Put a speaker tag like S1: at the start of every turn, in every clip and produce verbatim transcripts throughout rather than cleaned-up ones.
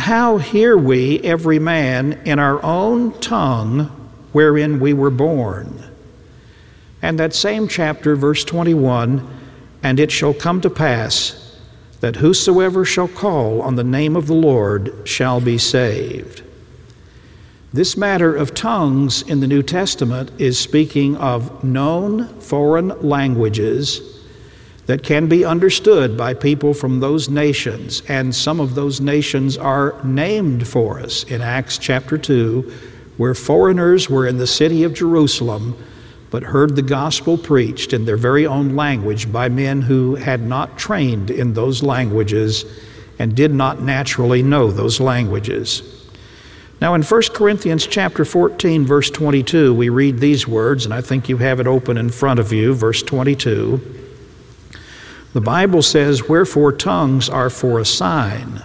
S1: how hear we every man in our own tongue wherein we were born? And that same chapter, verse twenty-one, and it shall come to pass that whosoever shall call on the name of the Lord shall be saved. This matter of tongues in the New Testament is speaking of known foreign languages that can be understood by people from those nations, and some of those nations are named for us in Acts chapter two, where foreigners were in the city of Jerusalem but heard the gospel preached in their very own language by men who had not trained in those languages and did not naturally know those languages. Now in First Corinthians chapter fourteen, verse twenty-two, we read these words, and I think you have it open in front of you, verse twenty-two. The Bible says, wherefore tongues are for a sign,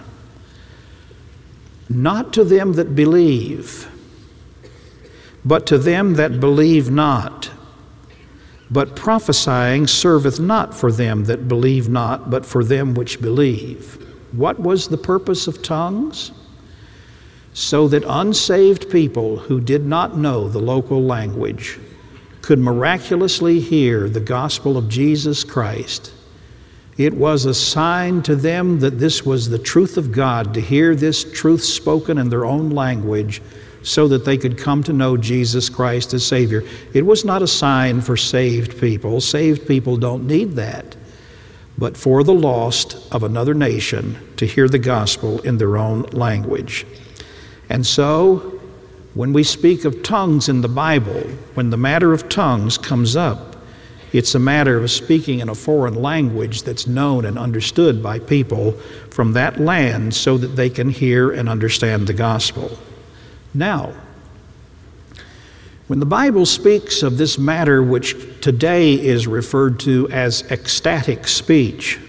S1: not to them that believe, but to them that believe not. But prophesying serveth not for them that believe not, but for them which believe. What was the purpose of tongues? So that unsaved people who did not know the local language could miraculously hear the gospel of Jesus Christ. It was a sign to them that this was the truth of God, to hear this truth spoken in their own language so that they could come to know Jesus Christ as Savior. It was not a sign for saved people. Saved people don't need that. But for the lost of another nation to hear the gospel in their own language. And so, when we speak of tongues in the Bible, when the matter of tongues comes up, it's a matter of speaking in a foreign language that's known and understood by people from that land so that they can hear and understand the gospel. Now, when the Bible speaks of this matter which today is referred to as ecstatic speech,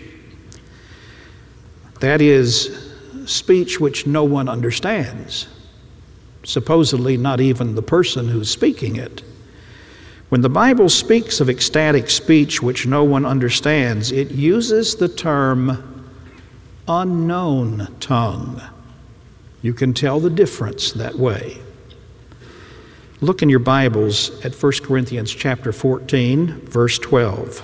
S1: that is speech which no one understands, supposedly not even the person who's speaking it. When the Bible speaks of ecstatic speech which no one understands, it uses the term unknown tongue. You can tell the difference that way. Look in your Bibles at First Corinthians chapter fourteen, verse twelve.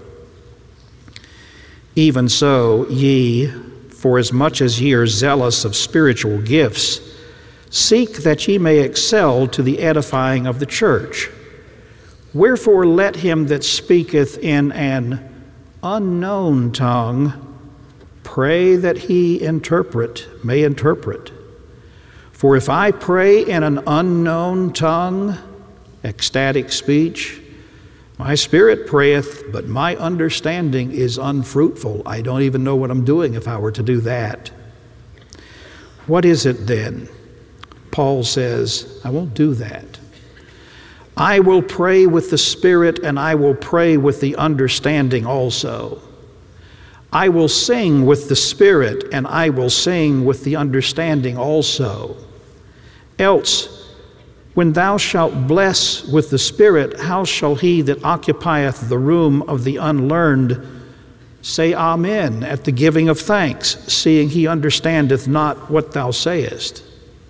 S1: Even so, ye, for as much as ye are zealous of spiritual gifts, seek that ye may excel to the edifying of the church. Wherefore let him that speaketh in an unknown tongue pray that he interpret, may interpret. For if I pray in an unknown tongue, ecstatic speech, my spirit prayeth, but my understanding is unfruitful. I don't even know what I'm doing if I were to do that. What is it then? Paul says, I won't do that. I will pray with the Spirit, and I will pray with the understanding also. I will sing with the Spirit, and I will sing with the understanding also. Else, when thou shalt bless with the Spirit, how shall he that occupieth the room of the unlearned say Amen at the giving of thanks, seeing he understandeth not what thou sayest?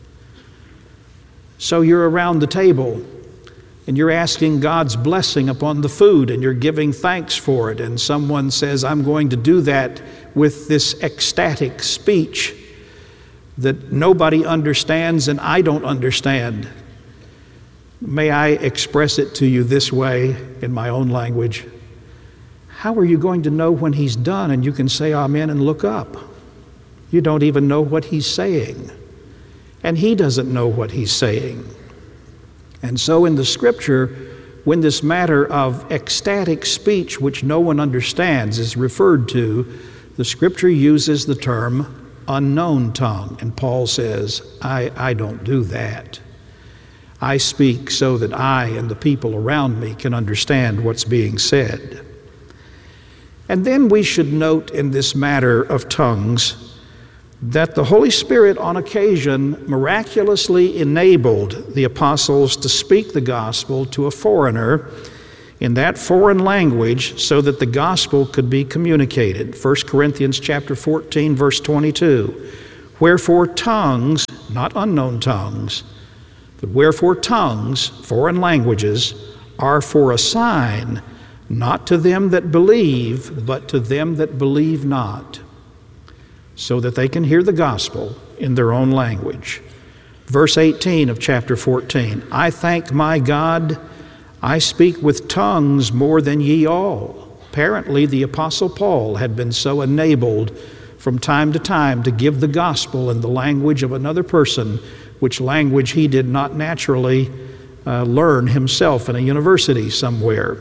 S1: So you're around the table, and you're asking God's blessing upon the food, and you're giving thanks for it, and someone says, I'm going to do that with this ecstatic speech that nobody understands and I don't understand. May I express it to you this way in my own language? How are you going to know when he's done and you can say amen and look up? You don't even know what he's saying, and he doesn't know what he's saying. And so in the Scripture, when this matter of ecstatic speech which no one understands is referred to, the Scripture uses the term unknown tongue. And Paul says, I, I don't do that. I speak so that I and the people around me can understand what's being said. And then we should note in this matter of tongues that the Holy Spirit on occasion miraculously enabled the apostles to speak the gospel to a foreigner in that foreign language so that the gospel could be communicated. First Corinthians chapter fourteen, verse twenty-two. Wherefore tongues, not unknown tongues, but wherefore tongues, foreign languages, are for a sign, not to them that believe, but to them that believe not, so that they can hear the gospel in their own language. Verse eighteen of chapter fourteen, I thank my God, I speak with tongues more than ye all. Apparently the Apostle Paul had been so enabled from time to time to give the gospel in the language of another person, which language he did not naturally uh, learn himself in a university somewhere.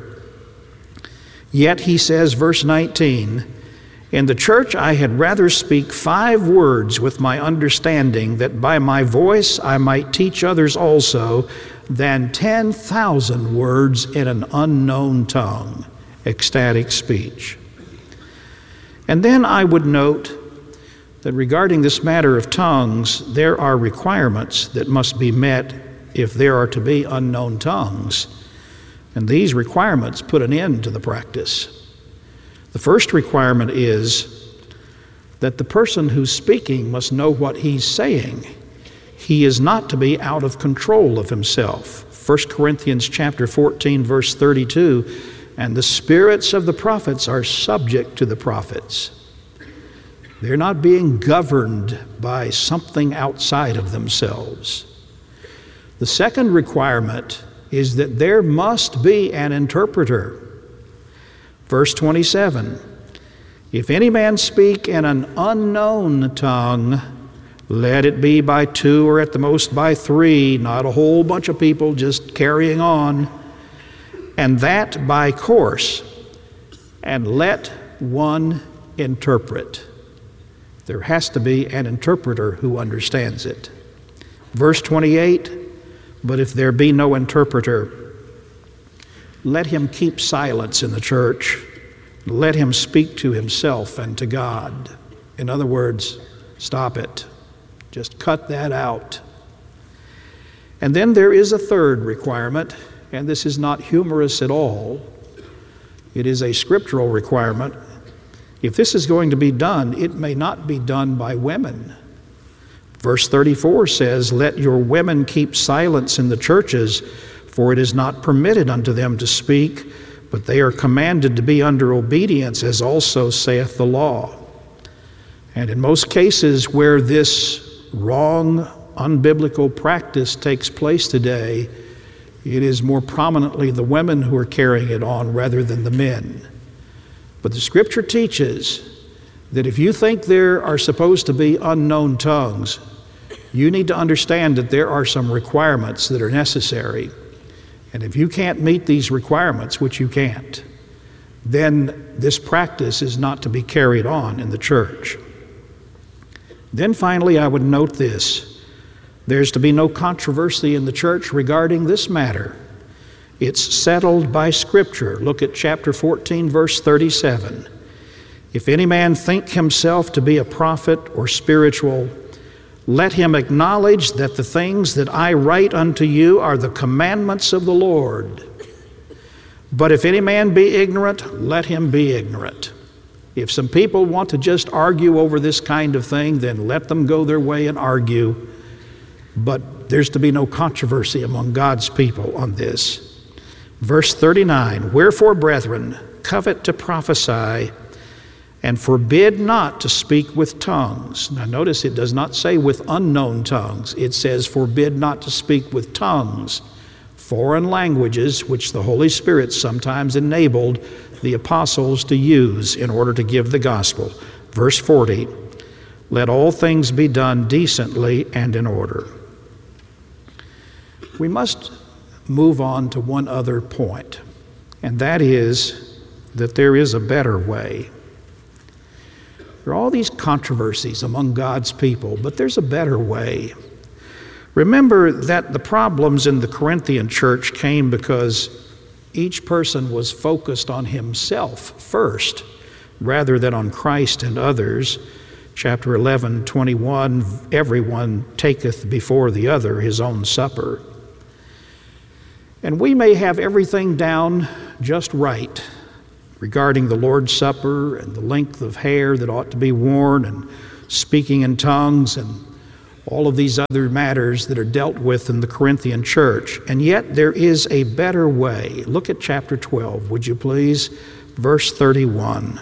S1: Yet he says, verse nineteen, in the church I had rather speak five words with my understanding, that by my voice I might teach others also, than ten thousand words in an unknown tongue. Ecstatic speech. And then I would note that regarding this matter of tongues, there are requirements that must be met if there are to be unknown tongues. And these requirements put an end to the practice. The first requirement is that the person who's speaking must know what he's saying. He is not to be out of control of himself. First Corinthians chapter fourteen, verse thirty-two, and the spirits of the prophets are subject to the prophets. They're not being governed by something outside of themselves. The second requirement is that there must be an interpreter. Verse twenty-seven, if any man speak in an unknown tongue, let it be by two or at the most by three, not a whole bunch of people just carrying on, and that by course, and let one interpret. There has to be an interpreter who understands it. Verse twenty-eight, but if there be no interpreter, let him keep silence in the church. Let him speak to himself and to God. In other words, stop it. Just cut that out. And then there is a third requirement, and this is not humorous at all. It is a scriptural requirement. If this is going to be done, it may not be done by women. Verse thirty-four says, let your women keep silence in the churches, for it is not permitted unto them to speak, but they are commanded to be under obedience, as also saith the law. And in most cases where this wrong, unbiblical practice takes place today, it is more prominently the women who are carrying it on rather than the men. But the Scripture teaches that if you think there are supposed to be unknown tongues, you need to understand that there are some requirements that are necessary. And if you can't meet these requirements, which you can't, then this practice is not to be carried on in the church. Then finally, I would note this. There's to be no controversy in the church regarding this matter. It's settled by Scripture. Look at chapter fourteen, verse thirty-seven. If any man think himself to be a prophet or spiritual, let him acknowledge that the things that I write unto you are the commandments of the Lord. But if any man be ignorant, let him be ignorant. If some people want to just argue over this kind of thing, then let them go their way and argue. But there's to be no controversy among God's people on this. Verse thirty-nine, wherefore, brethren, covet to prophesy, and forbid not to speak with tongues. Now notice it does not say with unknown tongues. It says forbid not to speak with tongues, foreign languages, which the Holy Spirit sometimes enabled the apostles to use in order to give the gospel. Verse forty, let all things be done decently and in order. We must move on to one other point, and that is that there is a better way. There are all these controversies among God's people, but there's a better way. Remember that the problems in the Corinthian church came because each person was focused on himself first, rather than on Christ and others. Chapter eleven, twenty-one, everyone taketh before the other his own supper. And we may have everything down just right regarding the Lord's Supper and the length of hair that ought to be worn and speaking in tongues and all of these other matters that are dealt with in the Corinthian church. And yet there is a better way. Look at chapter twelve, would you please? Verse thirty-one.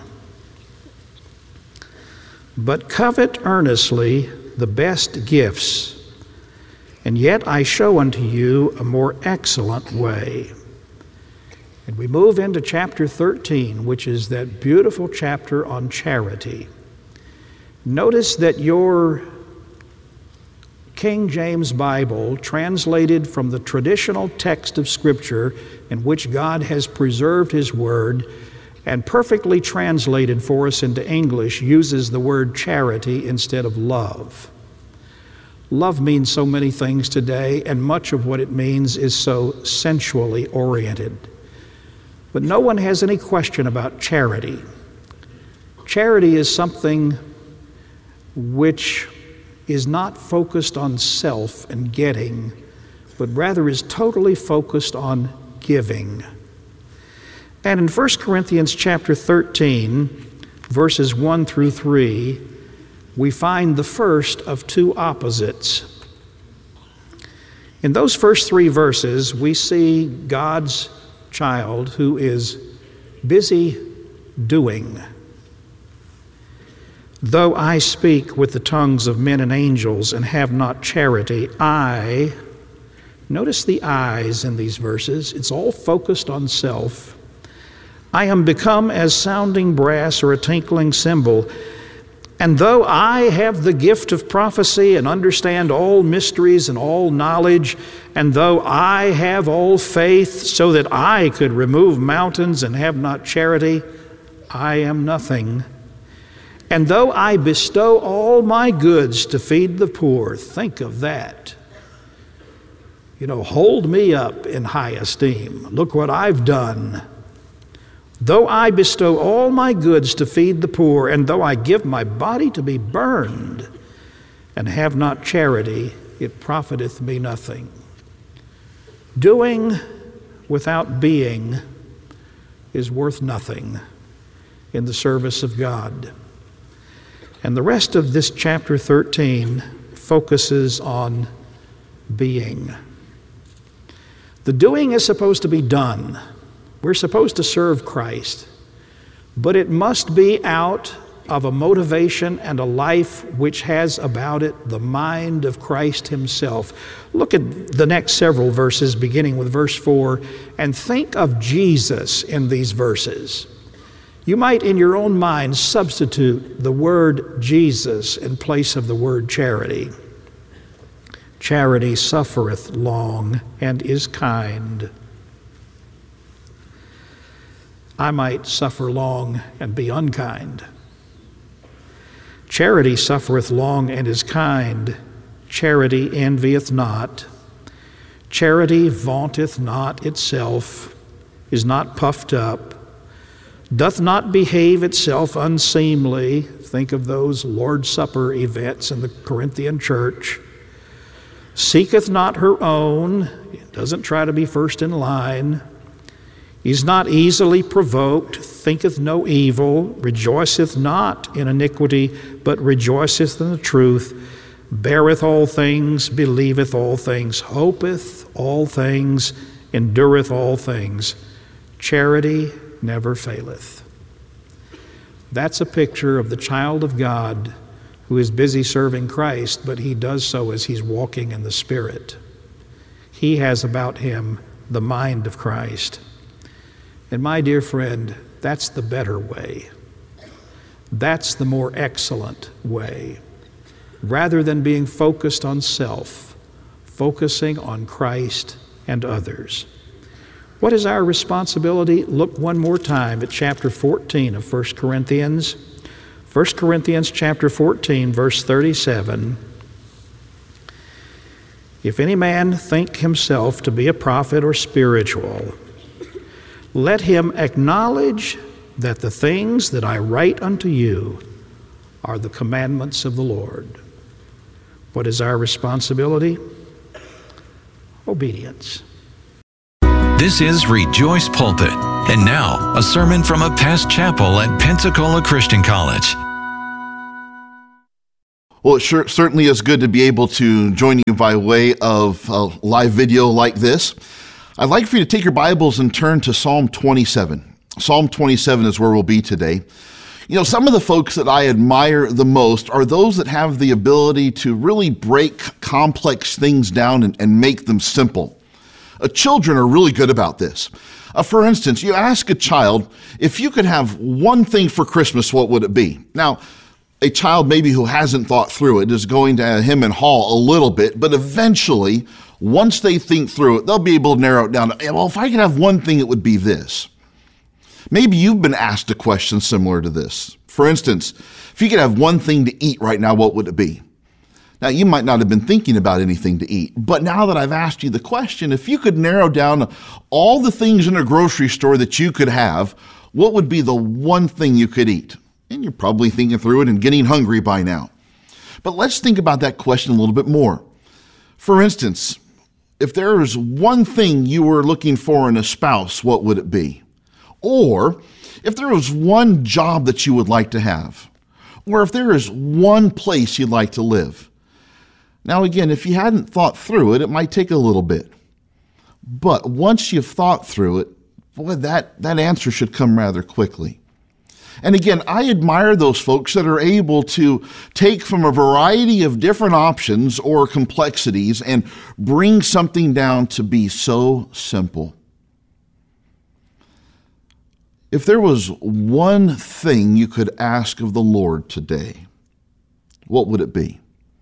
S1: But covet earnestly the best gifts, and yet I show unto you a more excellent way. And we move into chapter thirteen, which is that beautiful chapter on charity. Notice that your King James Bible, translated from the traditional text of Scripture in which God has preserved His Word and perfectly translated for us into English, uses the word charity instead of love. Love means so many things today, and much of what it means is so sensually oriented. But no one has any question about charity. Charity is something which is not focused on self and getting, but rather is totally focused on giving. And in First Corinthians chapter thirteen, verses one through three, we find the first of two opposites. In those first three verses, we see God's child who is busy doing. Though I speak with the tongues of men and angels and have not charity, I, notice the I's in these verses, it's all focused on self. I am become as sounding brass or a tinkling cymbal. And though I have the gift of prophecy and understand all mysteries and all knowledge, and though I have all faith so that I could remove mountains and have not charity, I am nothing. And though I bestow all my goods to feed the poor, think of that. You know, hold me up in high esteem. Look what I've done. Though I bestow all my goods to feed the poor, and though I give my body to be burned, and have not charity, it profiteth me nothing. Doing without being is worth nothing in the service of God. And the rest of this chapter thirteen focuses on being. The doing is supposed to be done. We're supposed to serve Christ, but it must be out of a motivation and a life which has about it the mind of Christ Himself. Look at the next several verses, beginning with verse four, and think of Jesus in these verses. You might, in your own mind, substitute the word Jesus in place of the word charity. Charity suffereth long and is kind. I might suffer long and be unkind. Charity suffereth long and is kind. Charity envieth not. Charity vaunteth not itself, is not puffed up, doth not behave itself unseemly. Think of those Lord's Supper events in the Corinthian church. Seeketh not her own, doesn't try to be first in line, is not easily provoked, thinketh no evil, rejoiceth not in iniquity, but rejoiceth in the truth, beareth all things, believeth all things, hopeth all things, endureth all things. Charity never faileth. That's a picture of the child of God who is busy serving Christ, but he does so as he's walking in the Spirit. He has about him the mind of Christ. And my dear friend, that's the better way. That's the more excellent way. Rather than being focused on self, focusing on Christ and others. What is our responsibility? Look one more time at chapter fourteen of First Corinthians. First Corinthians chapter fourteen, verse thirty-seven. If any man think himself to be a prophet or spiritual, let him acknowledge that the things that I write unto you are the commandments of the Lord. What is our responsibility? Obedience.
S2: This is Rejoice Pulpit. And now, a sermon from a past chapel at Pensacola Christian College.
S3: Well, it sure, certainly is good to be able to join you by way of a live video like this. I'd like for you to take your Bibles and turn to Psalm twenty-seven. Psalm twenty-seven is where we'll be today. You know, some of the folks that I admire the most are those that have the ability to really break complex things down and, and make them simple. Uh, children are really good about this. Uh, for instance, you ask a child, if you could have one thing for Christmas, what would it be? Now, a child maybe who hasn't thought through it is going to hem and haw a little bit, but eventually, once they think through it, they'll be able to narrow it down. Well, if I could have one thing, it would be this. Maybe you've been asked a question similar to this. For instance, if you could have one thing to eat right now, what would it be? Now, you might not have been thinking about anything to eat, but now that I've asked you the question, if you could narrow down all the things in a grocery store that you could have, what would be the one thing you could eat? And you're probably thinking through it and getting hungry by now. But let's think about that question a little bit more. For instance, if there was one thing you were looking for in a spouse, what would it be? Or if there was one job that you would like to have, or if there is one place you'd like to live. Now again, if you hadn't thought through it, it might take a little bit. But once you've thought through it, boy, that, that answer should come rather quickly. And again, I admire those folks that are able to take from a variety of different options or complexities and bring something down to be so simple. If there was one thing you could ask of the Lord today, what would it be?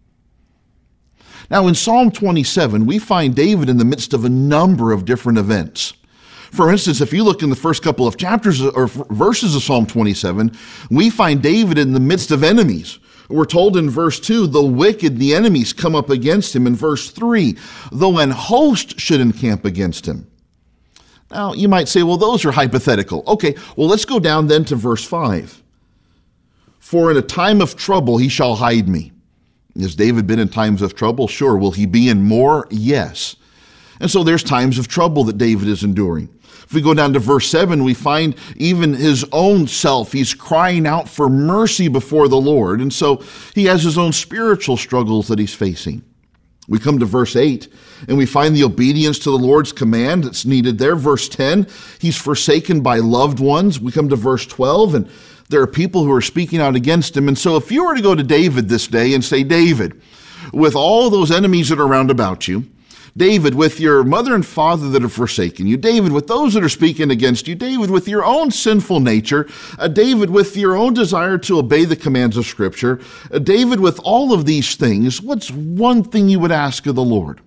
S3: Now, in Psalm twenty-seven, we find David in the midst of a number of different events. For instance, if you look in the first couple of chapters or verses of Psalm twenty-seven, we find David in the midst of enemies. We're told in verse two, the wicked, the enemies, come up against him. In verse three, though an host should encamp against him. Now, you might say, well, those are hypothetical. Okay, well, let's go down then to verse five. For in a time of trouble he shall hide me. Has David been in times of trouble? Sure. Will he be in more? Yes. And so there's times of trouble that David is enduring. If we go down to verse seven, we find even his own self. He's crying out for mercy before the Lord. And so he has his own spiritual struggles that he's facing. We come to verse eight, and we find the obedience to the Lord's command that's needed there. Verse ten, he's forsaken by loved ones. We come to verse twelve, and there are people who are speaking out against him. And so if you were to go to David this day and say, David, with all those enemies that are round about you, David, with your mother and father that have forsaken you, David, with those that are speaking against you, David, with your own sinful nature, uh, David, with your own desire to obey the commands of Scripture, uh, David, with all of these things, what's one thing you would ask of the Lord?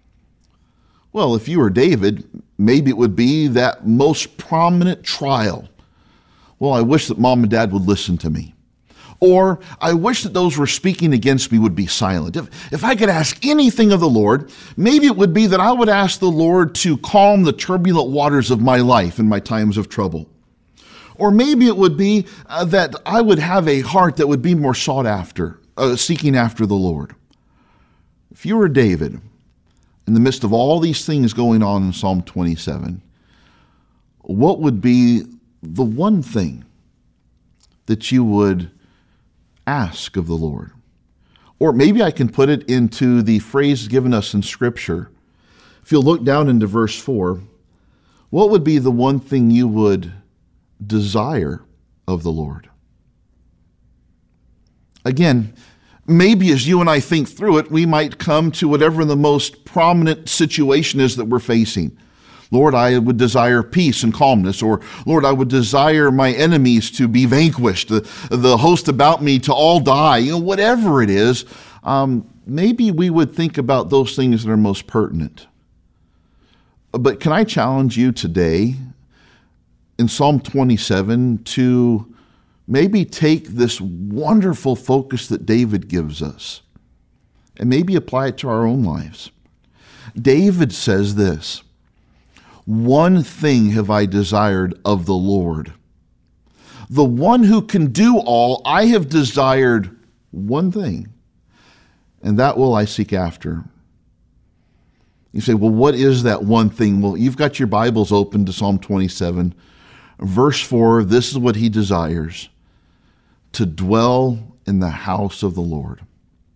S3: Well, if you were David, maybe it would be that most prominent trial. Well, I wish that mom and dad would listen to me. Or I wish that those who were speaking against me would be silent. If, if I could ask anything of the Lord, maybe it would be that I would ask the Lord to calm the turbulent waters of my life in my times of trouble. Or maybe it would be uh, that I would have a heart that would be more sought after, uh, seeking after the Lord. If you were David, in the midst of all these things going on in Psalm twenty-seven, what would be the one thing that you would ask of the Lord? Or maybe I can put it into the phrase given us in Scripture. If you'll look down into verse four, what would be the one thing you would desire of the Lord? Again, maybe as you and I think through it, we might come to whatever the most prominent situation is that we're facing. Lord, I would desire peace and calmness, or Lord, I would desire my enemies to be vanquished, the, the host about me to all die, you know, whatever it is. Um, maybe we would think about those things that are most pertinent. But can I challenge you today in Psalm twenty-seven to maybe take this wonderful focus that David gives us and maybe apply it to our own lives? David says this, one thing have I desired of the Lord. The one who can do all, I have desired one thing, and that will I seek after. You say, well, what is that one thing? Well, you've got your Bibles open to Psalm twenty-seven. Verse four, this is what he desires, to dwell in the house of the Lord.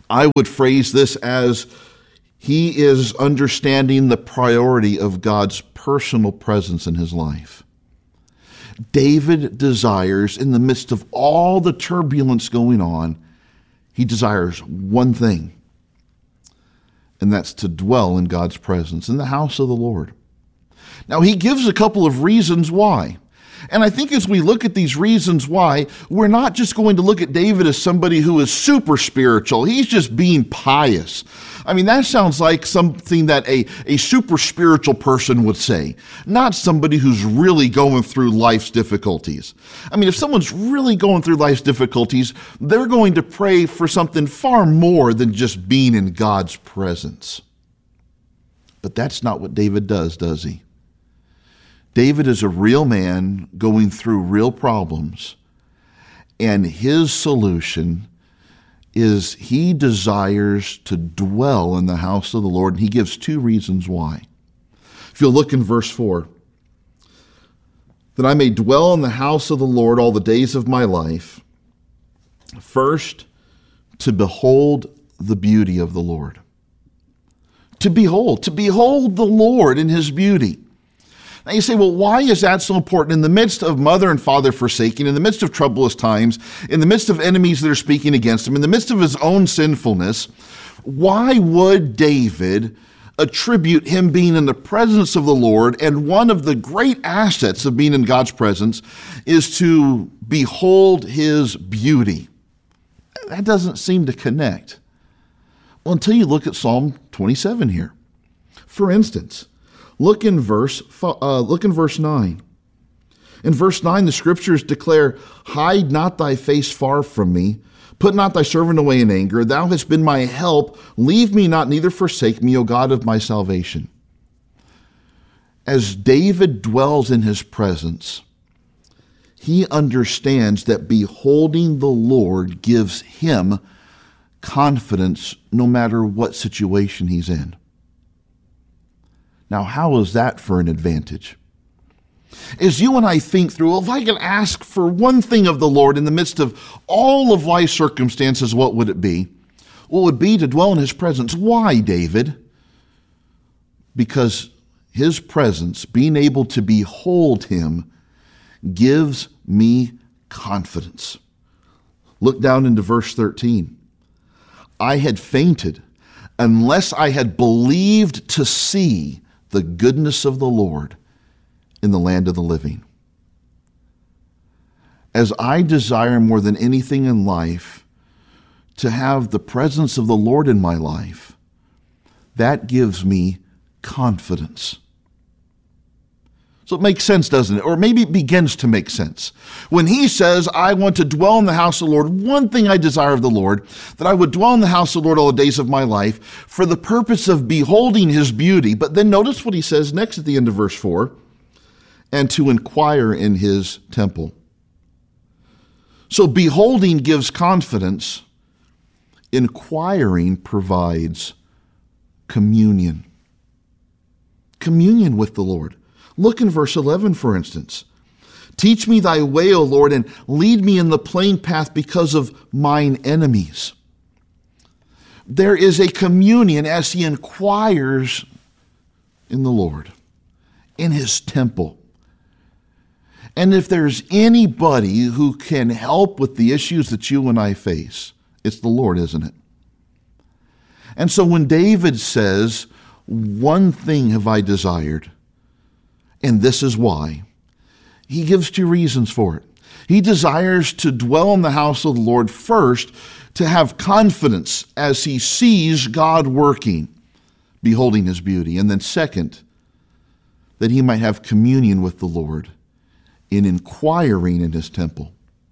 S3: I would phrase this as he is understanding the priority of God's personal presence in his life. David desires, in the midst of all the turbulence going on, he desires one thing, and that's to dwell in God's presence, in the house of the Lord. Now, he gives a couple of reasons why. And I think as we look at these reasons why, we're not just going to look at David as somebody who is super spiritual. He's just being pious. I mean, that sounds like something that a, a super spiritual person would say, not somebody who's really going through life's difficulties. I mean, if someone's really going through life's difficulties, they're going to pray for something far more than just being in God's presence. But that's not what David does, does he? David is a real man going through real problems, and his solution is he desires to dwell in the house of the Lord, and he gives two reasons why. If you'll look in verse four, that I may dwell in the house of the Lord all the days of my life, first, to behold the beauty of the Lord. To behold, to behold the Lord in his beauty. Now you say, well, why is that so important? In the midst of mother and father forsaking, in the midst of troublous times, in the midst of enemies that are speaking against him, in the midst of his own sinfulness, why would David attribute him being in the presence of the Lord, and one of the great assets of being in God's presence is to behold his beauty? That doesn't seem to connect. Well, until you look at Psalm twenty-seven here. For instance, Look in verse uh, look in verse nine. In verse nine, the scriptures declare, hide not thy face far from me. Put not thy servant away in anger. Thou hast been my help. Leave me not, neither forsake me, O God of my salvation. As David dwells in his presence, he understands that beholding the Lord gives him confidence no matter what situation he's in. Now, how is that for an advantage? As you and I think through, well, if I could ask for one thing of the Lord in the midst of all of life's circumstances, what would it be? What would be to dwell in his presence? Why, David? Because his presence, being able to behold him, gives me confidence. Look down into verse thirteen. I had fainted unless I had believed to see the goodness of the Lord in the land of the living. As I desire more than anything in life to have the presence of the Lord in my life, that gives me confidence. So it makes sense, doesn't it? Or maybe it begins to make sense. When he says, I want to dwell in the house of the Lord, one thing I desire of the Lord, that I would dwell in the house of the Lord all the days of my life for the purpose of beholding his beauty. But then notice what he says next at the end of verse four, and to inquire in his temple. So beholding gives confidence. Inquiring provides communion. Communion with the Lord. Look in verse eleven, for instance. Teach me thy way, O Lord, and lead me in the plain path because of mine enemies. There is a communion as he inquires in the Lord, in his temple. And if there's anybody who can help with the issues that you and I face, it's the Lord, isn't it? And so when David says, one thing have I desired, and this is why, he gives two reasons for it. He desires to dwell in the house of the Lord first, to have confidence as he sees God working, beholding his beauty. And then second, that he might have communion with the Lord in inquiring in his temple.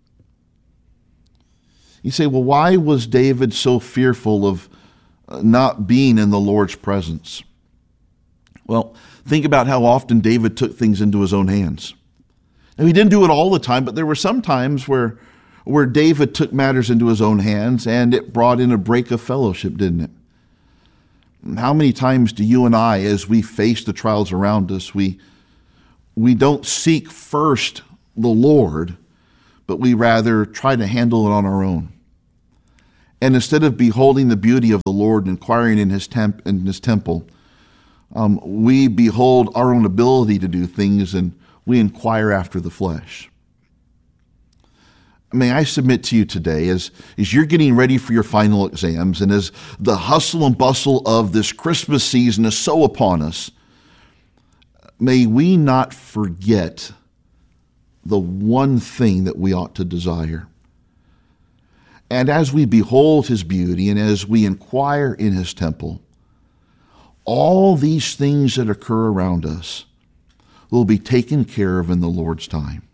S3: You say, well, why was David so fearful of not being in the Lord's presence? Well, think about how often David took things into his own hands. Now, he didn't do it all the time, but there were some times where, where David took matters into his own hands, and it brought in a break of fellowship, didn't it? How many times do you and I, as we face the trials around us, we, we don't seek first the Lord, but we rather try to handle it on our own? And instead of beholding the beauty of the Lord and inquiring in his, temp- in his temple, um, we behold our own ability to do things and we inquire after the flesh. May I submit to you today, as, as you're getting ready for your final exams and as the hustle and bustle of this Christmas season is so upon us, may we not forget the one thing that we ought to desire. And as we behold his beauty and as we inquire in his temple, all these things that occur around us will be taken care of in the Lord's time.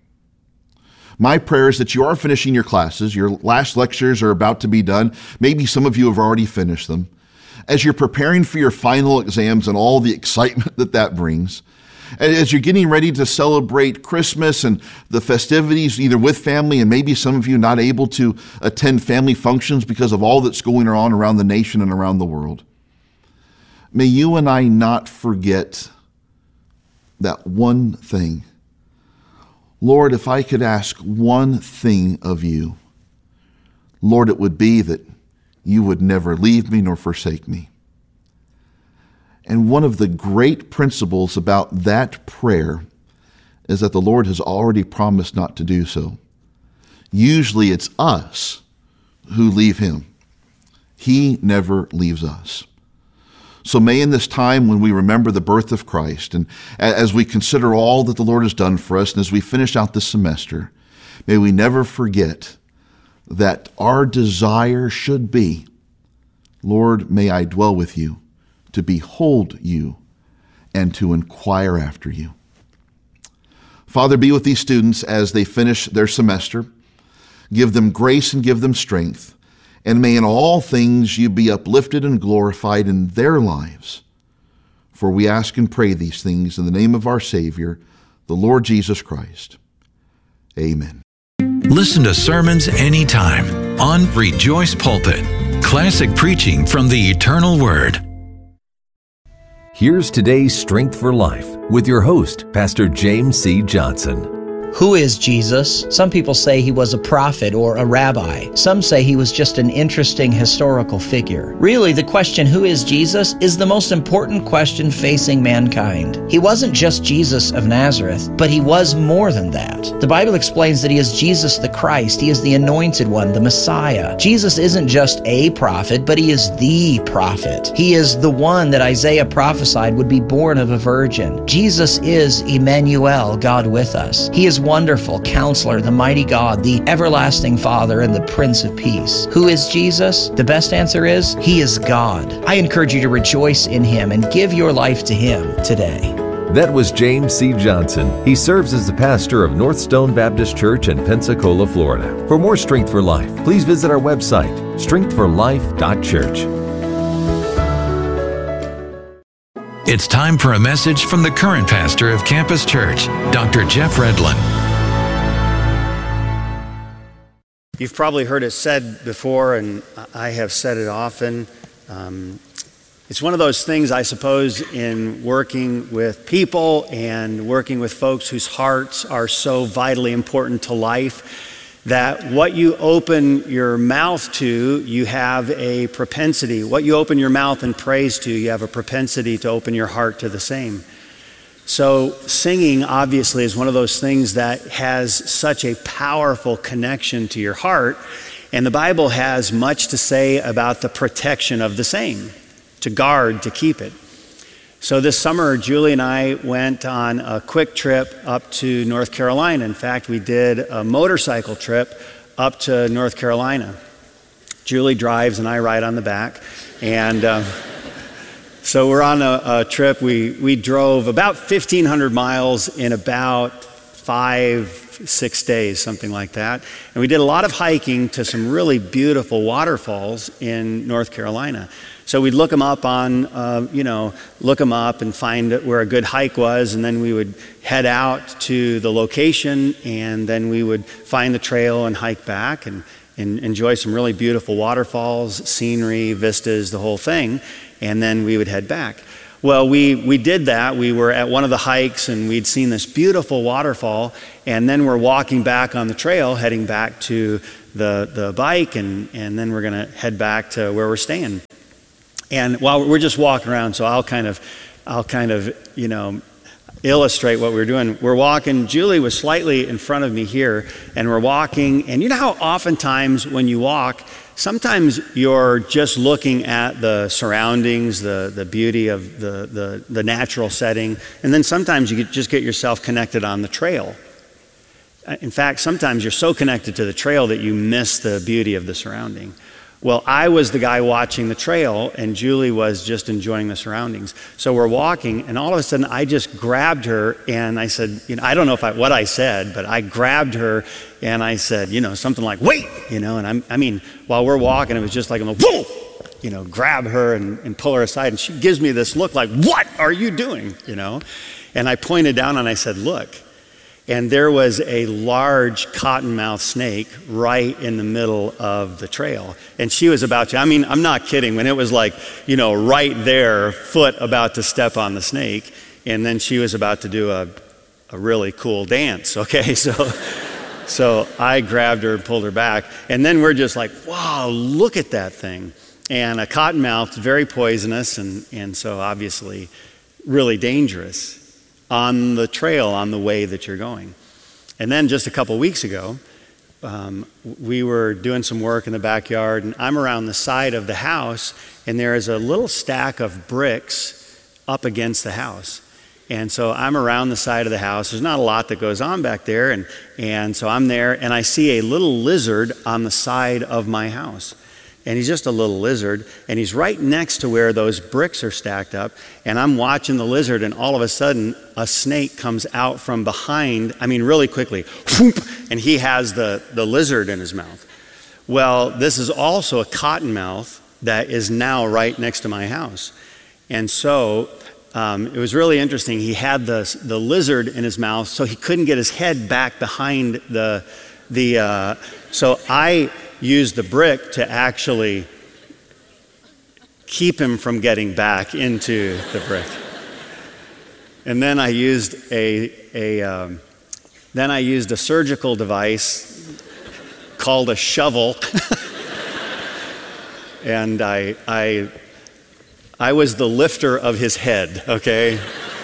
S3: My prayer is that you are finishing your classes. Your last lectures are about to be done. Maybe some of you have already finished them. As you're preparing for your final exams and all the excitement that that brings, and as you're getting ready to celebrate Christmas and the festivities, either with family and maybe some of you not able to attend family functions because of all that's going on around the nation and around the world, may you and I not forget that one thing. Lord, if I could ask one thing of you, Lord, it would be that you would never leave me nor forsake me. And one of the great principles about that prayer is that the Lord has already promised not to do so. Usually it's us who leave him. He never leaves us. So may in this time when we remember the birth of Christ and as we consider all that the Lord has done for us and as we finish out this semester, may we never forget that our desire should be, Lord, may I dwell with you, to behold you, and to inquire after you. Father, be with these students as they finish their semester. Give them grace and give them strength. And may in all things you be uplifted and glorified in their lives. For we ask and pray these things in the name of our Savior, the Lord Jesus Christ. Amen.
S2: Listen to sermons anytime on Rejoice Pulpit. Classic preaching from the eternal Word.
S4: Here's today's Strength for Life with your host, Pastor James C. Johnson.
S5: Who is Jesus? Some people say he was a prophet or a rabbi. Some say he was just an interesting historical figure. Really, the question, who is Jesus, is the most important question facing mankind. He wasn't just Jesus of Nazareth, but he was more than that. The Bible explains that he is Jesus the Christ. He is the anointed one, the Messiah. Jesus isn't just a prophet, but he is the prophet. He is the one that Isaiah prophesied would be born of a virgin. Jesus is Emmanuel, God with us. He is Wonderful Counselor, the mighty God, the everlasting Father, and the Prince of Peace. Who is Jesus? The best answer is, he is God. I encourage you to rejoice in him and give your life to him today.
S4: That was James C. Johnson. He serves as the pastor of North Stone Baptist Church in Pensacola, Florida. For more Strength for Life, please visit our website, strength for life dot church.
S2: It's time for a message from the current pastor of Campus Church, Doctor Jeff Redlin.
S6: You've probably heard it said before, and I have said it often. Um, it's one of those things, I suppose, in working with people and working with folks whose hearts are so vitally important to life, that what you open your mouth to, you have a propensity. What you open your mouth and praise to, you have a propensity to open your heart to the same. So singing, obviously, is one of those things that has such a powerful connection to your heart. And the Bible has much to say about the protection of the same, to guard, to keep it. So this summer, Julie and I went on a quick trip up to North Carolina. In fact, we did a motorcycle trip up to North Carolina. Julie drives and I ride on the back. And um, so we're on a, a trip. We, we drove about fifteen hundred miles in about five, six days, something like that. And we did a lot of hiking to some really beautiful waterfalls in North Carolina. So we'd look them up on, uh, you know, look them up and find where a good hike was, and then we would head out to the location, and then we would find the trail and hike back and, and enjoy some really beautiful waterfalls, scenery, vistas, the whole thing, and then we would head back. Well, we, we did that. We were at one of the hikes, and we'd seen this beautiful waterfall, and then we're walking back on the trail, heading back to the, the bike, and, and then we're going to head back to where we're staying. And while we're just walking around, so I'll kind of, I'll kind of, you know, illustrate what we were doing. We're walking, Julie was slightly in front of me here, and we're walking, and you know how oftentimes when you walk, sometimes you're just looking at the surroundings, the, the beauty of the, the, the natural setting, and then sometimes you get, just get yourself connected on the trail. In fact, sometimes you're so connected to the trail that you miss the beauty of the surrounding. Well, I was the guy watching the trail, and Julie was just enjoying the surroundings. So we're walking, and all of a sudden, I just grabbed her, and I said, you know, I don't know if I, what I said, but I grabbed her, and I said, you know, something like, wait, you know, and I'm, I mean, while we're walking, it was just like, I'm like, whoa, you know, grab her and, and pull her aside, and she gives me this look like, what are you doing, you know? And I pointed down, and I said, look. And there was a large cottonmouth snake right in the middle of the trail. And she was about to, I mean, I'm not kidding, when it was like, you know, right there, foot about to step on the snake, and then she was about to do a, a really cool dance, okay? So, so I grabbed her and pulled her back, and then we're just like, wow, look at that thing. And a cottonmouth is very poisonous, and, and so obviously really dangerous on the trail, on the way that you're going. And then just a couple weeks ago, um, we were doing some work in the backyard, and I'm around the side of the house, and there is a little stack of bricks up against the house. And so I'm around the side of the house. There's not a lot that goes on back there, and, and so I'm there, and I see a little lizard on the side of my house. And he's just a little lizard, and he's right next to where those bricks are stacked up, and I'm watching the lizard, and all of a sudden, a snake comes out from behind, I mean, really quickly, whoop, and he has the, the lizard in his mouth. Well, this is also a cottonmouth that is now right next to my house. And so um, it was really interesting. He had the, the lizard in his mouth, so he couldn't get his head back behind the, the uh, so I used the brick to actually keep him from getting back into the brick. And then I used a, a um, then I used a surgical device called a shovel, and I, I, I was the lifter of his head. Okay,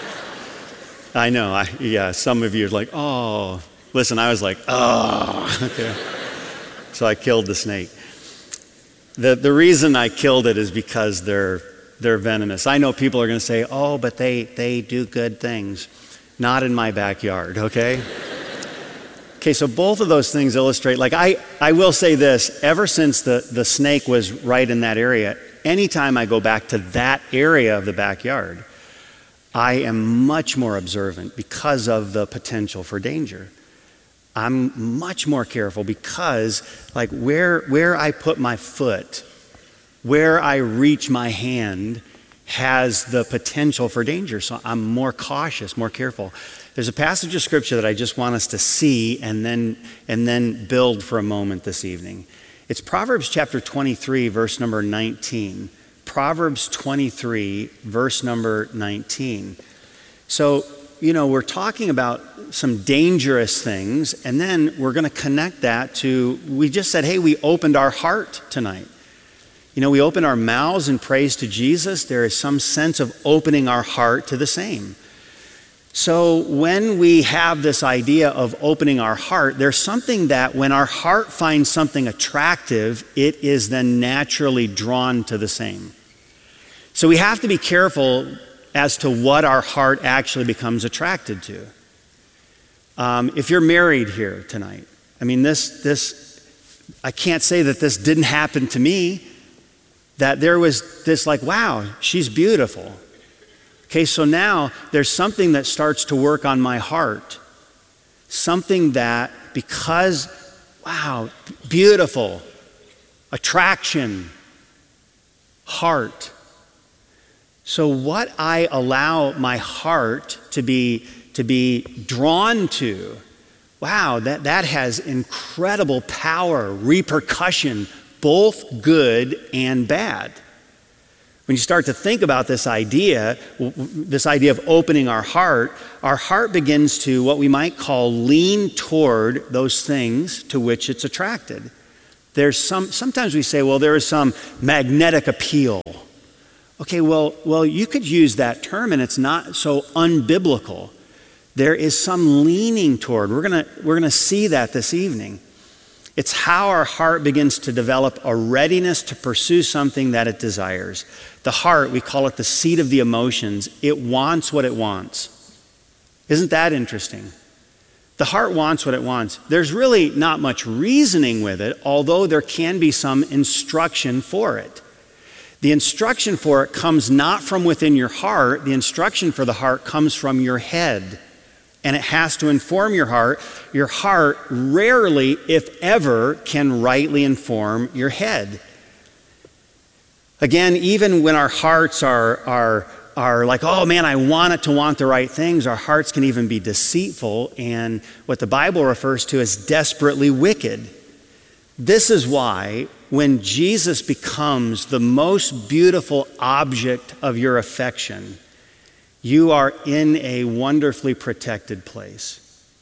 S6: I know. I, yeah, some of you are like, oh, listen. I was like, oh, okay. So I killed the snake. The, the reason I killed it is because they're, they're venomous. I know people are going to say, oh, but they, they do good things. Not in my backyard, okay? Okay, so both of those things illustrate, like I, I will say this, ever since the, the snake was right in that area, anytime I go back to that area of the backyard, I am much more observant because of the potential for danger. I'm much more careful because, like, where, where I put my foot, where I reach my hand has the potential for danger. So I'm more cautious, more careful. There's a passage of scripture that I just want us to see and then, and then build for a moment this evening. It's Proverbs chapter twenty-three, verse number nineteen. Proverbs twenty-three, verse number nineteen. So, you know, we're talking about some dangerous things, and then we're going to connect that to, we just said, hey, we opened our heart tonight. You know, we opened our mouths in praise to Jesus. There is some sense of opening our heart to the same. So when we have this idea of opening our heart, there's something that when our heart finds something attractive, it is then naturally drawn to the same. So we have to be careful as to what our heart actually becomes attracted to. Um, if you're married here tonight, I mean, this, this, I can't say that this didn't happen to me, that there was this like, wow, she's beautiful. Okay, so now there's something that starts to work on my heart. Something that, because, wow, beautiful, attraction, heart. So what I allow my heart to be to be drawn to, wow, that, that has incredible power, repercussion, both good and bad. When you start to think about this idea, this idea of opening our heart, our heart begins to what we might call lean toward those things to which it's attracted. There's some, sometimes we say, well, there is some magnetic appeal. Okay, well, well, you could use that term and it's not so unbiblical. There is some leaning toward. We're gonna, we're gonna see that this evening. It's how our heart begins to develop a readiness to pursue something that it desires. The heart, we call it the seat of the emotions. It wants what it wants. Isn't that interesting? The heart wants what it wants. There's really not much reasoning with it, although there can be some instruction for it. The instruction for it comes not from within your heart. The instruction for the heart comes from your head. And it has to inform your heart. Your heart rarely, if ever, can rightly inform your head. Again, even when our hearts are, are, are like, oh man, I want it to want the right things, our hearts can even be deceitful and what the Bible refers to as desperately wicked. This is why when Jesus becomes the most beautiful object of your affection, you are in a wonderfully protected place.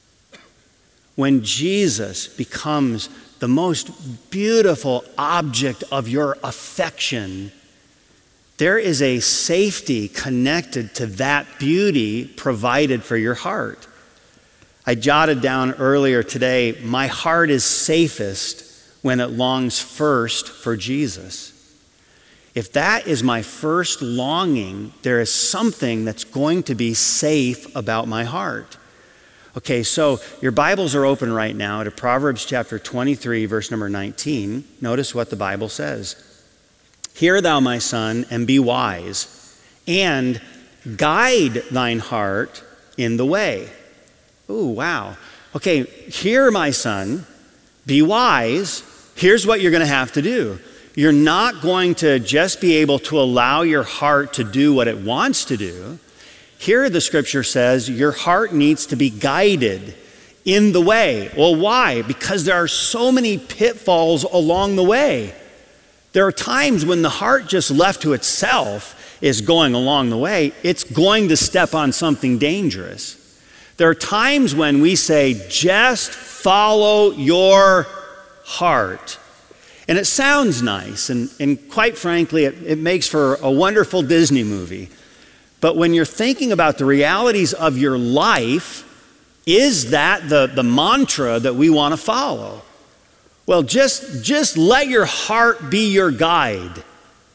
S6: When Jesus becomes the most beautiful object of your affection, there is a safety connected to that beauty provided for your heart. I jotted down earlier today, my heart is safest when it longs first for Jesus. If that is my first longing, there is something that's going to be safe about my heart. Okay, so your Bibles are open right now to Proverbs chapter twenty-three, verse number nineteen. Notice what the Bible says. Hear thou, my son, and be wise, and guide thine heart in the way. Ooh, wow. Okay, hear, my son, be wise. Here's what you're going to have to do. You're not going to just be able to allow your heart to do what it wants to do. Here the scripture says your heart needs to be guided in the way. Well, why? Because there are so many pitfalls along the way. There are times when the heart just left to itself is going along the way. It's going to step on something dangerous. There are times when we say, just follow your heart. And it sounds nice, and, and quite frankly, it, it makes for a wonderful Disney movie. But when you're thinking about the realities of your life, is that the, the mantra that we want to follow? Well, just, just let your heart be your guide.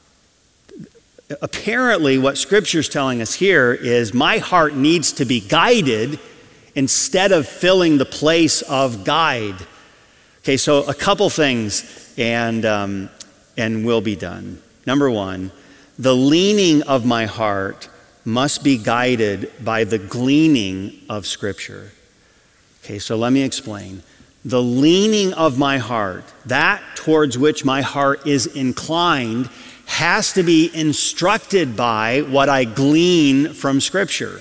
S6: Apparently, what Scripture's telling us here is my heart needs to be guided instead of filling the place of guide. Okay, so a couple things, and, um, and we'll be done. Number one, the leaning of my heart must be guided by the gleaning of Scripture. Okay, so let me explain. The leaning of my heart, that towards which my heart is inclined, has to be instructed by what I glean from Scripture.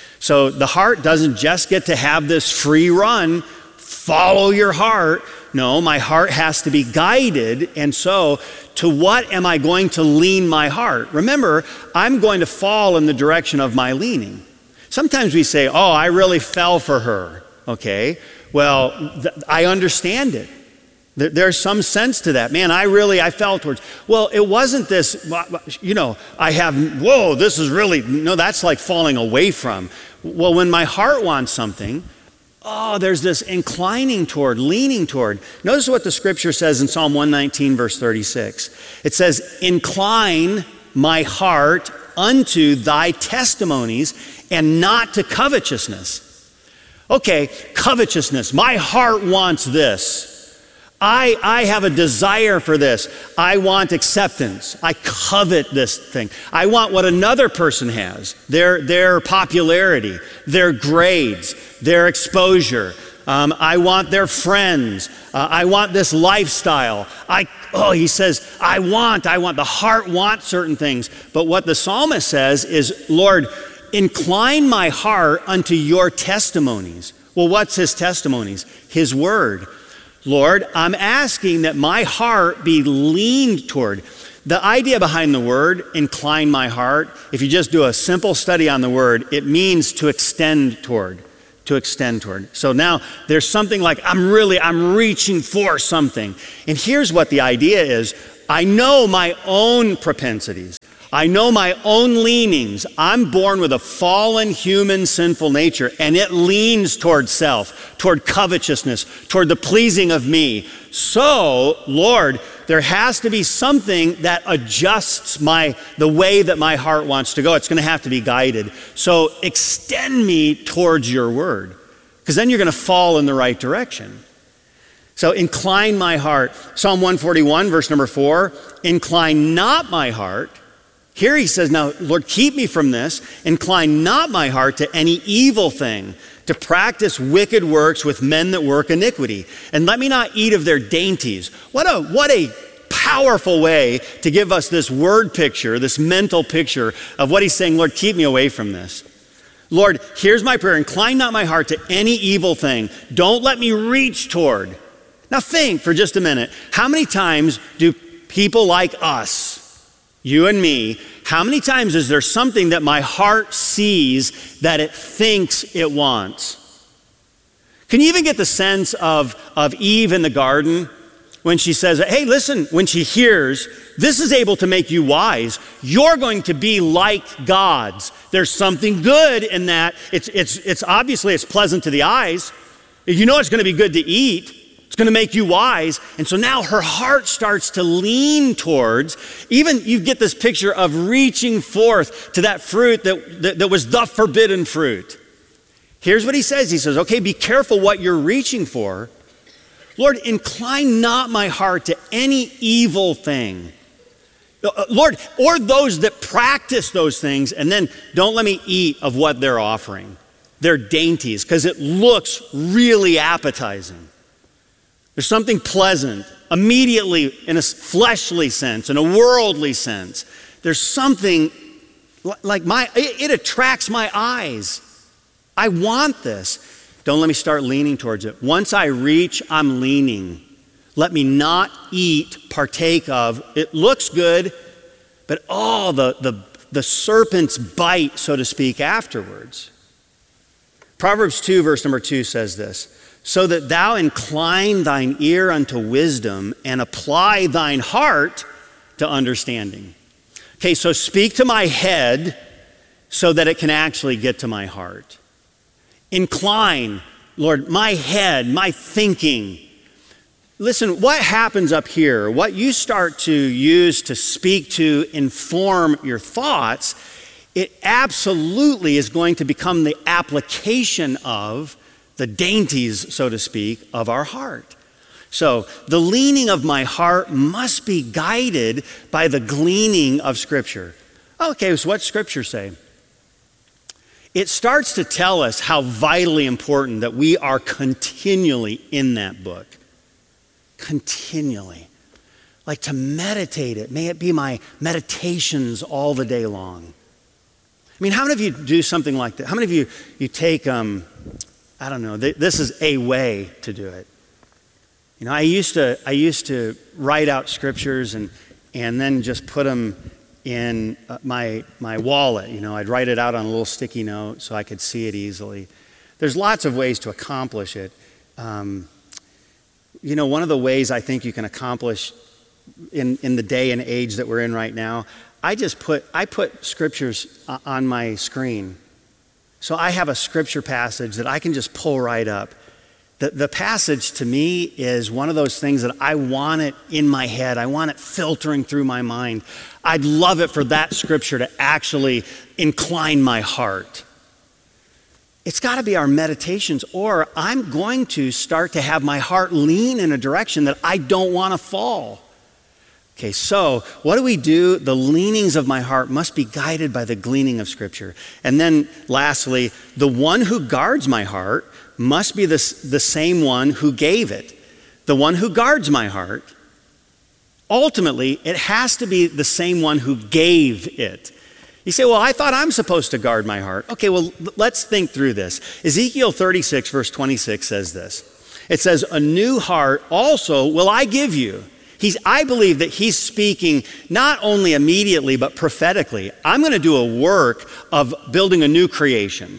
S6: So the heart doesn't just get to have this free run, follow your heart. No, my heart has to be guided. And so, to what am I going to lean my heart? Remember, I'm going to fall in the direction of my leaning. Sometimes we say, oh, I really fell for her. Okay, well, th- I understand it. There, there's some sense to that. Man, I really, I fell towards. Well, it wasn't this, you know, I have, whoa, this is really, no, that's like falling away from. Well, when my heart wants something, oh, there's this inclining toward, leaning toward. Notice what the scripture says in Psalm one nineteen, verse thirty-six. It says, incline my heart unto thy testimonies and not to covetousness. Okay, covetousness. My heart wants this. I, I have a desire for this. I want acceptance. I covet this thing. I want what another person has, their, their popularity, their grades, their exposure. Um, I want their friends. Uh, I want this lifestyle. I, oh, he says, I want, I want. The heart wants certain things. But what the psalmist says is, Lord, incline my heart unto your testimonies. Well, what's his testimonies? His word. Lord, I'm asking that my heart be leaned toward. The idea behind the word, incline my heart, if you just do a simple study on the word, it means to extend toward, to extend toward. So now there's something like, I'm really, I'm reaching for something. And here's what the idea is. I know my own propensities. I know my own leanings. I'm born with a fallen human sinful nature, and it leans toward self, toward covetousness, toward the pleasing of me. So, Lord, there has to be something that adjusts my the way that my heart wants to go. It's going to have to be guided. So extend me towards your word, because then you're going to fall in the right direction. So incline my heart. Psalm one forty-one, verse number four, incline not my heart. Here he says, now, Lord, keep me from this. Incline not my heart to any evil thing, to practice wicked works with men that work iniquity. And let me not eat of their dainties. What a, what a powerful way to give us this word picture, this mental picture of what he's saying. Lord, keep me away from this. Lord, here's my prayer. Incline not my heart to any evil thing. Don't let me reach toward. Now think for just a minute. How many times do people like us, you and me, how many times is there something that my heart sees that it thinks it wants? Can you even get the sense of, of Eve in the garden when she says, hey, listen, when she hears, this is able to make you wise. You're going to be like gods. There's something good in that. It's, it's, it's obviously it's pleasant to the eyes. You know it's going to be good to eat. It's going to make you wise. And so now her heart starts to lean towards, even you get this picture of reaching forth to that fruit that, that, that was the forbidden fruit. Here's what he says. He says, okay, be careful what you're reaching for. Lord, incline not my heart to any evil thing. Lord, or those that practice those things, and then don't let me eat of what they're offering. They're dainties, because it looks really appetizing. There's something pleasant, immediately in a fleshly sense, in a worldly sense. There's something like my, it, it attracts my eyes. I want this. Don't let me start leaning towards it. Once I reach, I'm leaning. Let me not eat, partake of. It looks good, but oh, the, the, the serpent's bite, so to speak, afterwards. Proverbs two, verse number two says this. So that thou incline thine ear unto wisdom and apply thine heart to understanding. Okay, so speak to my head so that it can actually get to my heart. Incline, Lord, my head, my thinking. Listen, what happens up here, what you start to use to speak to inform your thoughts, it absolutely is going to become the application of the dainties, so to speak, of our heart. So the leaning of my heart must be guided by the gleaning of Scripture. Okay, so what's Scripture say? It starts to tell us how vitally important that we are continually in that book. Continually. Like to meditate it. May it be my meditations all the day long. I mean, how many of you do something like that? How many of you, you take... um? I don't know, this is a way to do it. You know, I used to I used to write out scriptures and and then just put them in my my wallet. You know, I'd write it out on a little sticky note so I could see it easily. There's lots of ways to accomplish it. Um, you know, one of the ways I think you can accomplish in, in the day and age that we're in right now, I just put I put scriptures on my screen. So I have a scripture passage that I can just pull right up. The, the passage to me is one of those things that I want it in my head. I want it filtering through my mind. I'd love it for that scripture to actually incline my heart. It's got to be our meditations, or I'm going to start to have my heart lean in a direction that I don't want to fall. Okay, so what do we do? The leanings of my heart must be guided by the gleaning of Scripture. And then lastly, the one who guards my heart must be the, the same one who gave it. The one who guards my heart, ultimately, it has to be the same one who gave it. You say, well, I thought I'm supposed to guard my heart. Okay, well, let's think through this. Ezekiel thirty-six, verse twenty-six says this. It says, a new heart also will I give you. He's, I believe that he's speaking not only immediately, but prophetically. I'm going to do a work of building a new creation.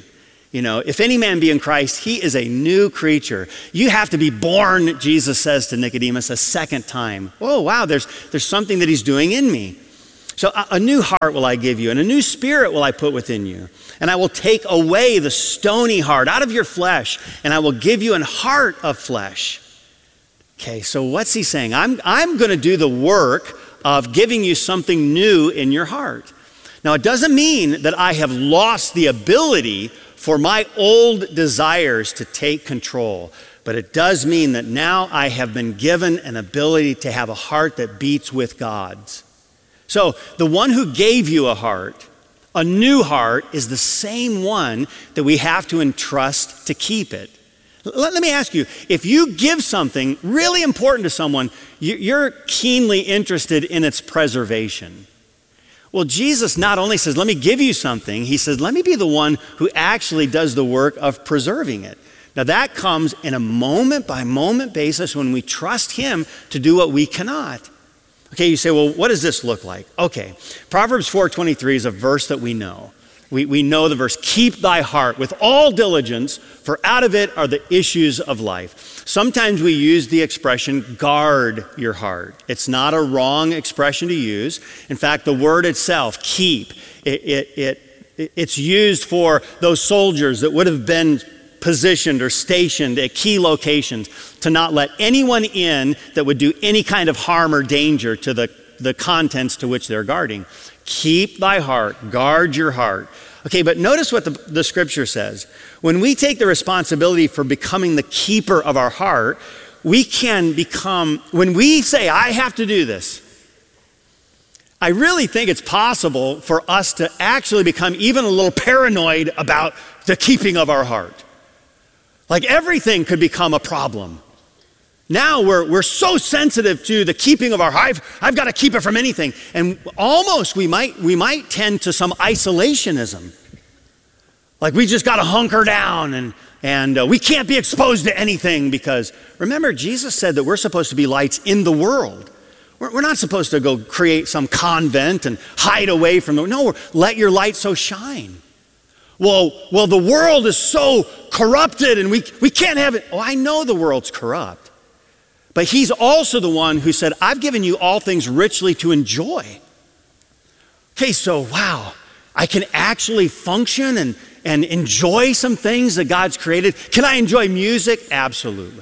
S6: You know, if any man be in Christ, he is a new creature. You have to be born, Jesus says to Nicodemus, a second time. Oh, wow, there's, there's something that he's doing in me. So a, a new heart will I give you, and a new spirit will I put within you. And I will take away the stony heart out of your flesh, and I will give you an heart of flesh. Okay, so what's he saying? I'm, I'm going to do the work of giving you something new in your heart. Now, it doesn't mean that I have lost the ability for my old desires to take control, but it does mean that now I have been given an ability to have a heart that beats with God's. So the one who gave you a heart, a new heart, is the same one that we have to entrust to keep it. Let, let me ask you, if you give something really important to someone, you, you're keenly interested in its preservation. Well, Jesus not only says, let me give you something, he says, let me be the one who actually does the work of preserving it. Now that comes in a moment by moment basis when we trust him to do what we cannot. Okay, you say, well, what does this look like? Okay, Proverbs four twenty-three is a verse that we know. We, we know the verse, keep thy heart with all diligence, for out of it are the issues of life. Sometimes we use the expression, guard your heart. It's not a wrong expression to use. In fact, the word itself, keep, it, it, it, it's used for those soldiers that would have been positioned or stationed at key locations to not let anyone in that would do any kind of harm or danger to the, the contents to which they're guarding. Keep thy heart, guard your heart. Okay, but notice what the, the scripture says. When we take the responsibility for becoming the keeper of our heart, we can become, when we say, I have to do this, I really think it's possible for us to actually become even a little paranoid about the keeping of our heart. Like everything could become a problem. Now we're, we're so sensitive to the keeping of our heart. I've, I've got to keep it from anything. And almost we might, we might tend to some isolationism. Like we just got to hunker down and, and uh, we can't be exposed to anything because remember, Jesus said that we're supposed to be lights in the world. We're, we're not supposed to go create some convent and hide away from the world. No, let your light so shine. Well, well, the world is so corrupted and we, we can't have it. Oh, I know the world's corrupt. But he's also the one who said, I've given you all things richly to enjoy. Okay, so wow, I can actually function and, and enjoy some things that God's created. Can I enjoy music? Absolutely.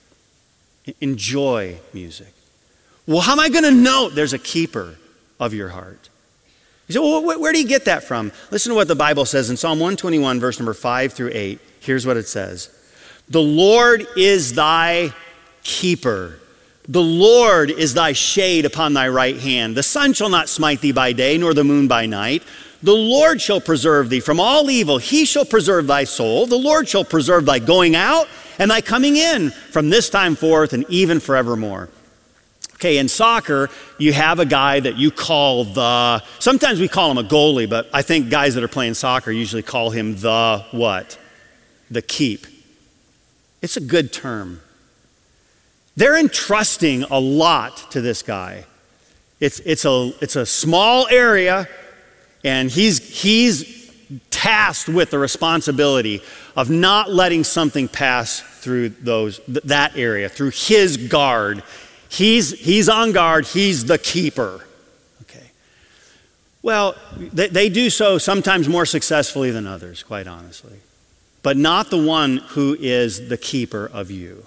S6: Enjoy music. Well, how am I going to know? There's a keeper of your heart. You say, well, where do you get that from? Listen to what the Bible says in Psalm one twenty-one, verse number five through eight. Here's what it says. The Lord is thy keeper. The Lord is thy shade upon thy right hand. The sun shall not smite thee by day, nor the moon by night. The Lord shall preserve thee from all evil. He shall preserve thy soul. The Lord shall preserve thy going out and thy coming in from this time forth and even forevermore. Okay, in soccer, you have a guy that you call the, sometimes we call him a goalie, but I think guys that are playing soccer usually call him the what? The keep. It's a good term. They're entrusting a lot to this guy. It's, it's, a, it's a small area, and he's, he's tasked with the responsibility of not letting something pass through those, th- that area, through his guard. He's, he's on guard, he's the keeper. Okay. Well, they, they do so sometimes more successfully than others, quite honestly. But not the one who is the keeper of you.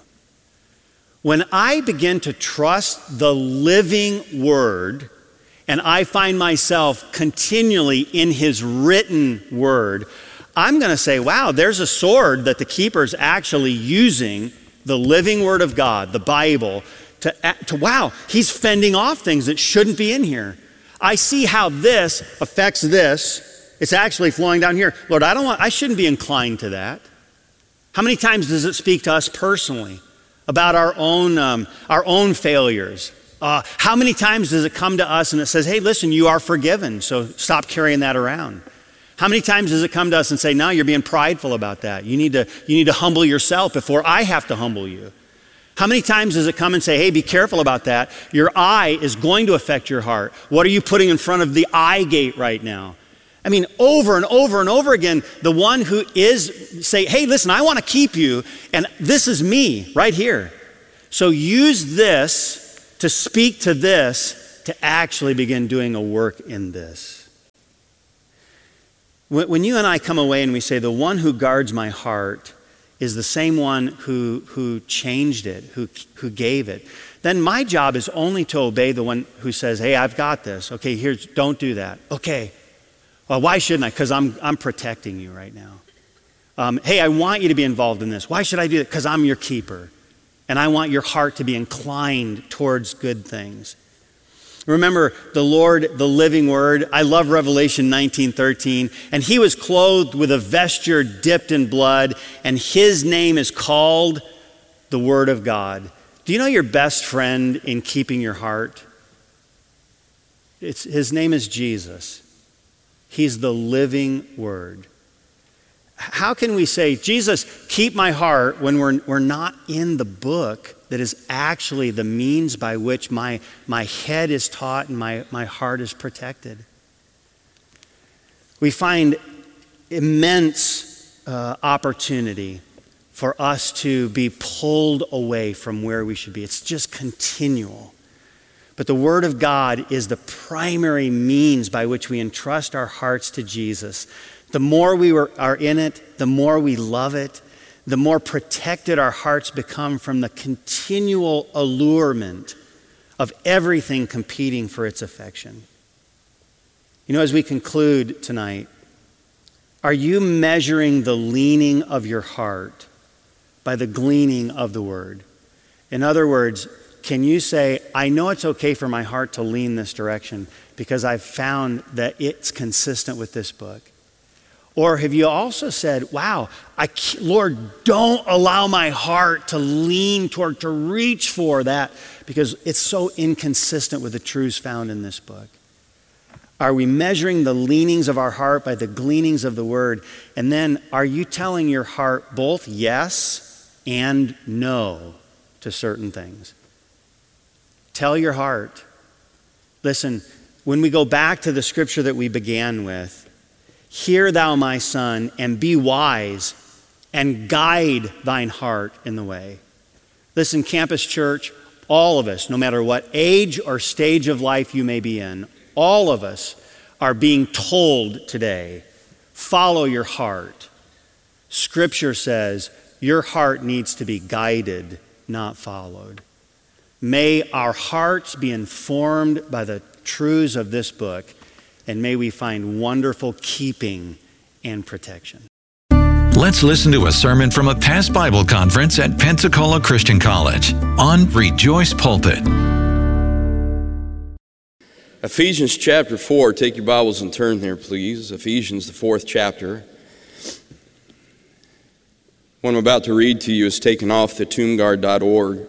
S6: When I begin to trust the living word, and I find myself continually in his written word, I'm going to say, wow, there's a sword that the keeper's actually using, the living word of God, the Bible, to, to wow, he's fending off things that shouldn't be in here. I see how this affects this. It's actually flowing down here. Lord, I don't want, I shouldn't be inclined to that. How many times does it speak to us personally? About our own, um, our own failures. Uh, how many times does it come to us and it says, hey, listen, you are forgiven, so stop carrying that around? How many times does it come to us and say, no, you're being prideful about that. You need to, you need to humble yourself before I have to humble you. How many times does it come and say, hey, be careful about that. Your eye is going to affect your heart. What are you putting in front of the eye gate right now? I mean, over and over and over again, the one who is, say, hey, listen, I want to keep you, and this is me right here. So use this to speak to this to actually begin doing a work in this. When you and I come away and we say, the one who guards my heart is the same one who, who changed it, who, who gave it, then my job is only to obey the one who says, hey, I've got this. Okay, here's, don't do that. Okay. Well, why shouldn't I? Because I'm, I'm protecting you right now. Um, hey, I want you to be involved in this. Why should I do that? Because I'm your keeper. And I want your heart to be inclined towards good things. Remember the Lord, the living word. I love Revelation nineteen thirteen. And he was clothed with a vesture dipped in blood, and his name is called the Word of God. Do you know your best friend in keeping your heart? It's, his name is Jesus. He's the living Word. How can we say, Jesus, keep my heart, when we're, we're not in the book that is actually the means by which my, my head is taught and my, my heart is protected? We find immense uh, opportunity for us to be pulled away from where we should be. It's just continual. But the Word of God is the primary means by which we entrust our hearts to Jesus. The more we were, are in it, the more we love it, the more protected our hearts become from the continual allurement of everything competing for its affection. You know, as we conclude tonight, are you measuring the leaning of your heart by the gleaning of the Word? In other words, can you say, I know it's okay for my heart to lean this direction because I've found that it's consistent with this book? Or have you also said, wow, I, Lord, don't allow my heart to lean toward, to reach for that because it's so inconsistent with the truths found in this book? Are we measuring the leanings of our heart by the gleanings of the Word? And then are you telling your heart both yes and no to certain things? Tell your heart. Listen, when we go back to the scripture that we began with, hear thou my son, and be wise, and guide thine heart in the way. Listen, Campus Church, all of us, no matter what age or stage of life you may be in, all of us are being told today, follow your heart. Scripture says your heart needs to be guided, not followed. May our hearts be informed by the truths of this book, and may we find wonderful keeping and protection.
S2: Let's listen to a sermon from a past Bible conference at Pensacola Christian College on Rejoice Pulpit.
S7: Ephesians chapter four. Take your Bibles and turn there, please. Ephesians, the fourth chapter. What I'm about to read to you is taken off the tomb guard dot org.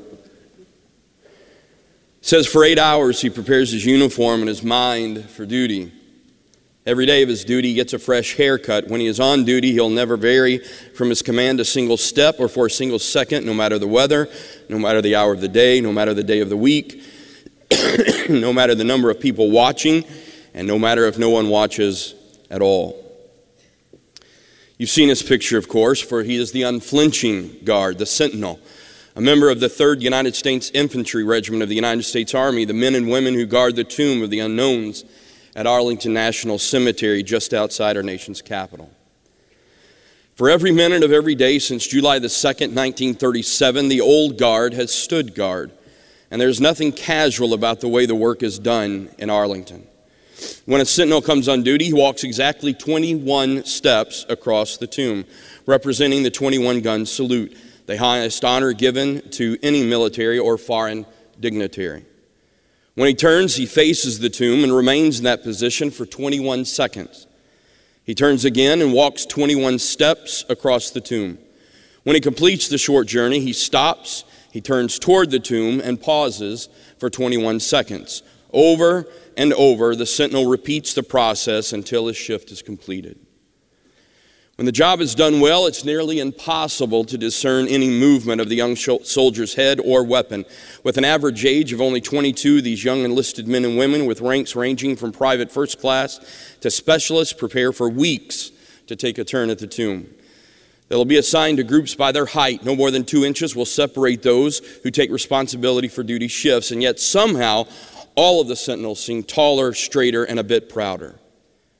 S7: It says, for eight hours he prepares his uniform and his mind for duty. Every day of his duty he gets a fresh haircut. When he is on duty, he'll never vary from his command a single step or for a single second, no matter the weather, no matter the hour of the day, no matter the day of the week, no matter the number of people watching, and no matter if no one watches at all. You've seen his picture, of course, for he is the unflinching guard, the sentinel, a member of the third United States Infantry Regiment of the United States Army, the men and women who guard the tomb of the unknowns at Arlington National Cemetery just outside our nation's capital. For every minute of every day since July the second, nineteen thirty-seven, the old guard has stood guard, and there's nothing casual about the way the work is done in Arlington. When a sentinel comes on duty, he walks exactly twenty-one steps across the tomb, representing the twenty-one gun salute, the highest honor given to any military or foreign dignitary. When he turns, he faces the tomb and remains in that position for twenty-one seconds. He turns again and walks twenty-one steps across the tomb. When he completes the short journey, he stops, he turns toward the tomb and pauses for twenty-one seconds. Over and over, the sentinel repeats the process until his shift is completed. When the job is done well, it's nearly impossible to discern any movement of the young soldier's head or weapon. With an average age of only twenty-two, these young enlisted men and women with ranks ranging from private first class to specialists prepare for weeks to take a turn at the tomb. They will be assigned to groups by their height. No more than two inches will separate those who take responsibility for duty shifts, and yet somehow all of the sentinels seem taller, straighter, and a bit prouder.